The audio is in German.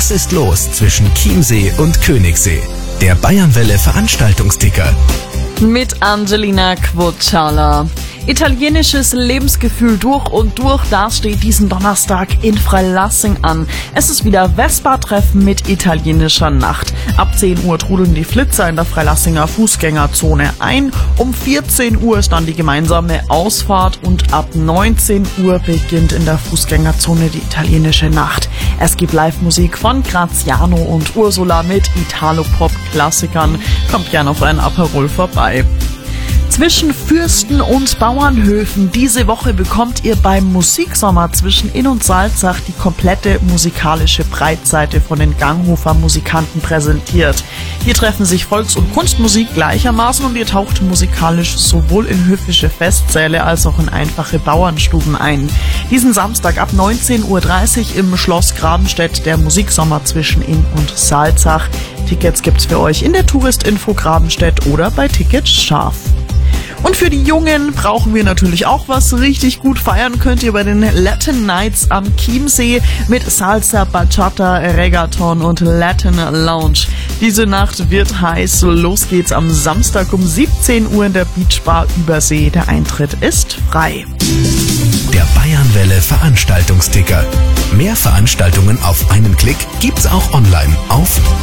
Was ist los zwischen Chiemsee und Königssee? Der Bayernwelle Veranstaltungsticker. Mit Angelina Quocciala. Italienisches Lebensgefühl durch und durch, das steht diesen Donnerstag in Freilassing an. Es ist wieder Vespa-Treffen mit italienischer Nacht. Ab 10 Uhr trudeln die Flitzer in der Freilassinger Fußgängerzone ein. Um 14 Uhr ist dann die gemeinsame Ausfahrt und ab 19 Uhr beginnt in der Fußgängerzone die italienische Nacht. Es gibt Live-Musik von Graziano und Ursula mit Italo-Pop-Klassikern. Kommt gerne auf ein Aperol vorbei. Zwischen Fürsten und Bauernhöfen. Diese Woche bekommt ihr beim Musiksommer zwischen Inn und Salzach die komplette musikalische Breitseite von den Ganghofer Musikanten präsentiert. Hier treffen sich Volks- und Kunstmusik gleichermaßen und ihr taucht musikalisch sowohl in höfische Festsäle als auch in einfache Bauernstuben ein. Diesen Samstag ab 19:30 Uhr im Schloss Grabenstedt der Musiksommer zwischen Inn und Salzach. Tickets gibt's für euch in der Touristinfo Grabenstedt oder bei Tickets Scharf. Und für die Jungen brauchen wir natürlich auch was. Richtig gut feiern könnt ihr bei den Latin Nights am Chiemsee mit Salsa, Bachata, Reggaeton und Latin Lounge. Diese Nacht wird heiß. Los geht's am Samstag um 17 Uhr in der Beachbar Übersee. Der Eintritt ist frei. Der Bayernwelle Veranstaltungsticker. Mehr Veranstaltungen auf einen Klick gibt's auch online auf